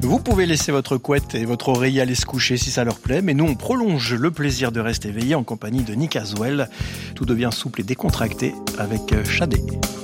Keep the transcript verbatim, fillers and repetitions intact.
Vous pouvez laisser votre couette et votre oreiller aller se coucher si ça leur plaît, mais nous on prolonge le plaisir de rester éveillé en compagnie de Nick Haswell. Tout devient souple et décontracté avec Shadé.